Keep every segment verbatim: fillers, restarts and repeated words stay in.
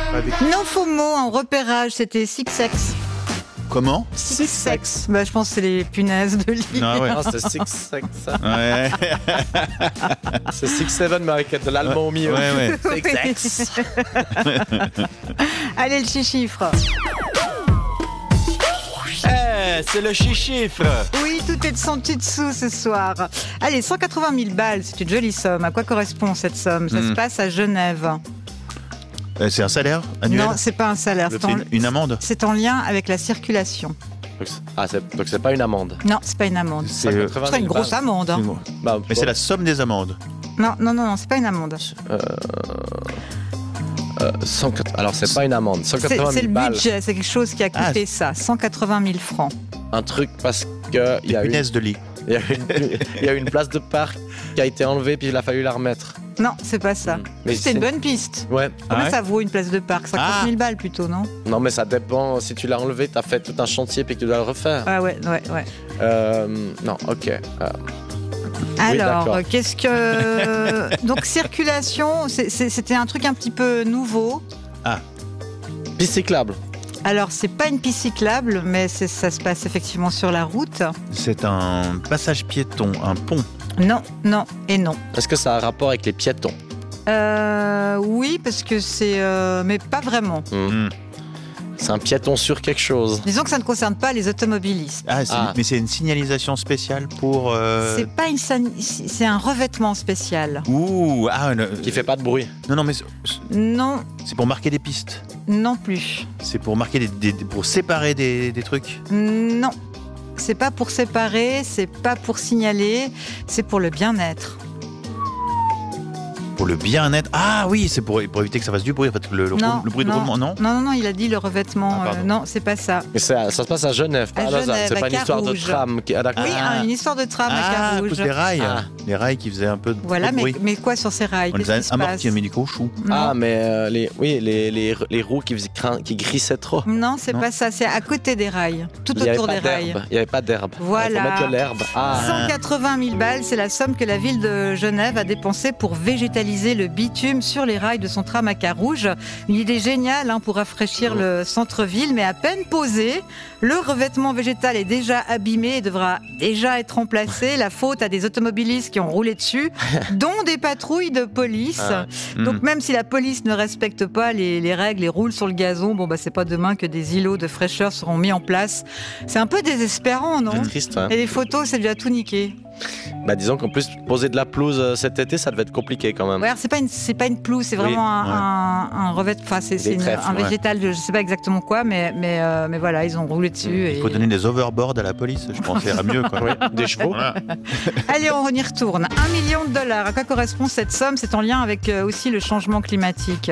Avec... Non, faux mot en repérage, c'était Six Sex. Comment? Six Sex. Bah, je pense que c'est les punaises de lit. Ah ouais. Non, c'est Six Sex. Ouais. C'est Six Seven, mais avec de l'allemand ouais. au milieu. Ouais, ouais. Six Sex. Allez, le chiffre. Eh, c'est le chiffre. Oui, tout est de cent petits dessous ce soir. Allez, cent quatre-vingt mille balles, c'est une jolie somme. À quoi correspond cette somme? Ça Mm. se passe à Genève. Euh, C'est un salaire annuel? Non, c'est pas un salaire. C'est C'est en, une, une amende? c'est en lien avec la circulation. Donc, c'est- Ah, c'est... donc c'est pas une amende. Non, c'est pas une amende. C'est, cent euh, quatre-vingt Ce serait une mille grosse balles. amende. hein. Bah, Mais c'est la somme des amendes. Non, non, non, non, c'est pas une amende. euh, cent quatre- Alors, c'est pas une amende. C'est, cent quatre-vingt c'est le mille balles. budget, c'est quelque chose qui a coûté ça. cent quatre-vingt mille francs. Un truc parce que il Des y a eu punaises de lit. il y a une, il y a une place de parc qui a été enlevée puis il a fallu la remettre. Non, c'est pas ça. Mais c'est une c'est- bonne piste. Ouais. Combien Ah ouais ça vaut une place de parc? cinquante mille balles plutôt, non? Non, mais ça dépend. Si tu l'as enlevé, t'as fait tout un chantier puis que tu dois le refaire. Ah ouais, ouais, ouais. Euh, non, ok. Euh, Alors, d'accord. qu'est-ce que... Donc, circulation, c'est- c'est- c'était un truc un petit peu nouveau. piste cyclable. Alors, c'est pas une piste cyclable, mais c'est- ça se passe effectivement sur la route. C'est un passage piéton, un pont. Non, non et non. Est-ce que ça a un rapport avec les piétons? Euh, oui, parce que c'est... euh, mais pas vraiment. Hmm. C'est un piéton sur quelque chose. Disons que ça ne concerne pas les automobilistes. Ah, c'est- Ah. mais c'est une signalisation spéciale pour. euh, C'est pas une... san- C'est un revêtement spécial. Ouh, ah, le- Qui fait pas de bruit. Non, non, mais c'est- Non, c'est pour marquer des pistes. non plus. C'est pour marquer des, des- pour séparer des, des trucs. Non. C'est pas pour séparer, c'est pas pour signaler, c'est pour le bien-être. Pour le bien-être. Ah oui, c'est pour, pour éviter que ça fasse du bruit. En fait, le, le, Non, le bruit de non. roulement, non? Non, non, non, il a dit le revêtement. Ah, pardon. euh, non, c'est pas ça. Mais ça, ça se passe à Genève, pas À à Lausanne. Genève, C'est à pas une histoire de Carouge. tram. Qui... Ah, d'accord. Oui, Ah. hein, une histoire de tram à Ah, Carouge. les rails. Ah. Les rails qui faisaient un peu de, Voilà, de mais, bruit. mais quoi sur ces rails? On les Qu'est-ce a qui se amortis, passe? on a mis du caoutchouc. Ah, Non. mais euh, les, oui, les, les, les roues qui, faisaient crin- qui grissaient trop. Non, c'est Non. pas ça, c'est à côté des rails, tout Il y avait autour pas des rails. d'herbe. Il n'y avait pas d'herbe. Voilà. Il faut mettre de l'herbe. Ah, cent quatre-vingt mille balles, c'est la somme que la ville de Genève a dépensée pour végétaliser le bitume sur les rails de son tram à Carouge. Une idée géniale hein, pour rafraîchir Mmh. le centre-ville, mais à peine posé, le revêtement végétal est déjà abîmé et devra déjà être remplacé. La faute à des automobilistes qui ont roulé dessus, dont des patrouilles de police. Ah. Donc même si la police ne respecte pas les, les règles et roule sur le gazon, bon bah c'est pas demain que des îlots de fraîcheur seront mis en place. C'est un peu désespérant, non? c'est triste. Hein. Et les photos, c'est déjà tout niqué. Bah, disons qu'en plus, poser de la pelouse euh, cet été, ça devait être compliqué quand même. Ouais, alors c'est pas une, c'est pas une pelouse, c'est Oui, vraiment un, ouais. un, un revêt, enfin c'est, c'est Des une- trèfles, un ouais. végétal, de, je sais pas exactement quoi, mais mais euh, mais voilà, ils ont roulé dessus. Il faut et- donner des overboards à la police, je pense, ça ira mieux. Quoi. Oui, des chevaux. Voilà. Allez, on y retourne. Un million de dollars. À quoi correspond cette somme? C'est en lien avec euh, aussi le changement climatique.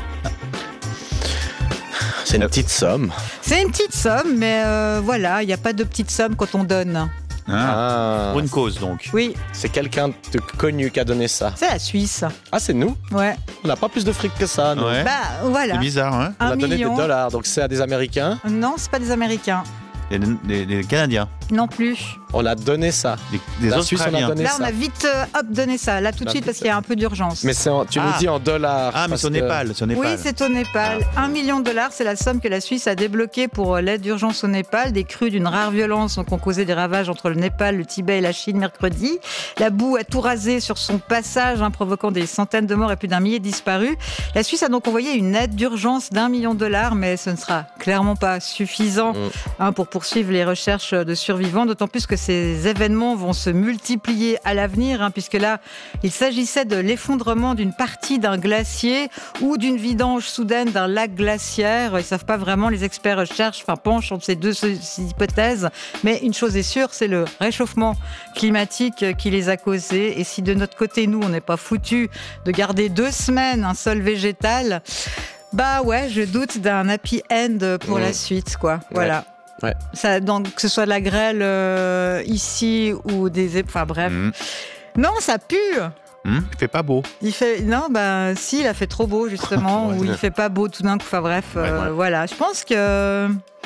C'est une petite somme. C'est une petite somme, mais euh, voilà, il n'y a pas de petite somme quand on donne. Hein, Ah. pour une cause, donc. Oui, C'est quelqu'un de connu qui a donné ça. c'est la Suisse. Ah, c'est nous? Ouais. On n'a pas plus de fric que ça, nous. Ouais. Bah voilà. C'est bizarre, hein? On Un a donné million. des dollars, donc c'est à des Américains. Non, c'est pas des Américains. Des, des- des Canadiens, Non plus. On a donné ça. des, des La Suisse, on a Australiens. donné Là, ça. on a vite, euh, hop, donné ça. Là, tout de Là, suite, tout parce qu'il y a un peu d'urgence. Mais c'est en- tu nous Ah. dis en dollars. Ah, mais parce c'est au que- Népal, c'est au Népal. Oui, c'est au Népal. Un million de dollars, c'est la somme que la Suisse a débloquée pour l'aide d'urgence au Népal. Des crues d'une rare violence ont causé des ravages entre le Népal, le Tibet et la Chine mercredi. La boue a tout rasé sur son passage, hein, provoquant des centaines de morts et plus d'un millier de disparus. La Suisse a donc envoyé une aide d'urgence d'un million de dollars, mais ce ne sera clairement pas suffisant Mm. hein, pour poursuivre les recherches de survivants, d'autant plus que ces événements vont se multiplier à l'avenir, hein, puisque là, il s'agissait de l'effondrement d'une partie d'un glacier ou d'une vidange soudaine d'un lac glaciaire. Ils ne savent pas vraiment, les experts cherchent, enfin penchent entre ces deux hypothèses, mais une chose est sûre, c'est le réchauffement climatique qui les a causés. Et si de notre côté, nous, on n'est pas foutus de garder deux semaines un sol végétal, bah ouais, je doute d'un happy end pour Mmh. la suite, quoi. Voilà. Ouais. Ça, donc, que ce soit de la grêle euh, ici ou des... é- Enfin bref. Hum, Non, ça pue. hum, il fait pas beau. Il fait... Non, bah si, il a fait trop beau, justement. Ouais. Ou il fait pas beau tout d'un coup. Enfin bref, euh, Ouais, ouais. voilà. Je pense que...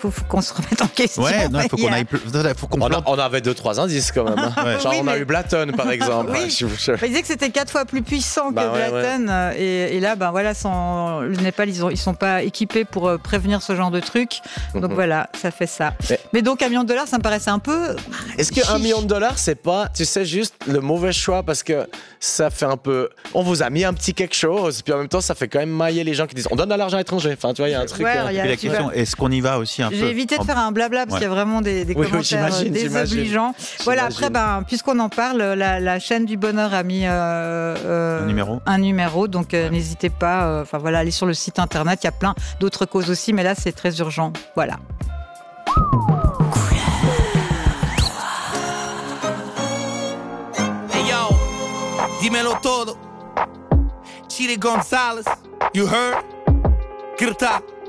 faut, faut qu'on se remette en question. Ouais, non, il faut qu'on a... aille. Faut qu'on On, a- plante. on avait deux trois indices quand même. hein. Ouais. Genre Oui, on a mais- eu Blaton par exemple. Oui. Je- je- Il disait que c'était quatre fois plus puissant Bah que ouais, Blaton. euh, Et, et là, ben voilà, sans, le Népal, ils, ont, ils sont pas équipés pour euh, prévenir ce genre de truc. Donc Mhm. voilà, ça fait ça. Mais- Mais donc un million de dollars, ça me paraissait un peu. Est-ce qu'un chiche. million de dollars, c'est pas, tu sais, juste le mauvais choix parce que ça fait un peu. On vous a mis un petit quelque chose, puis en même temps, ça fait quand même mailler les gens qui disent on donne de l'argent à l'étranger. Enfin, tu vois, il y a un truc. Ouais, euh, il y a- Puis la tu question, vas- est-ce qu'on y va aussi un peu J'ai évité de en- faire un blabla parce Ouais. qu'il y a vraiment des, des Oui, oui, commentaires j'imagine, euh, j'imagine. désobligeants. Voilà, J'imagine. après, ben, puisqu'on en parle, la, la chaîne du bonheur a mis euh, euh, Un numéro. un numéro, donc euh, n'hésitez pas. euh, Enfin voilà, allez sur le site internet. Il y a plein d'autres causes aussi, mais là c'est très urgent. Voilà. Hey yo, dímelo todo. Chile González, you heard? Grita.